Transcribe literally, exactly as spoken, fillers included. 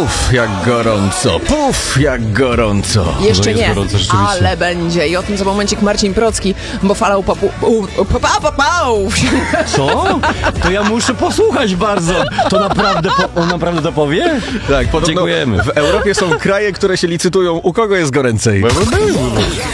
Puf, jak gorąco, puf, jak gorąco. Jeszcze jest nie, gorąco, rzeczywiście. ale będzie. I o tym za momencik Marcin Procki, bo falał papu... u- pa- pa- pa- pał. Co? To ja muszę posłuchać bardzo. To naprawdę, po, on naprawdę to powie? Tak, podobno Dziękujemy. w Europie są kraje, które się licytują, u kogo jest goręcej.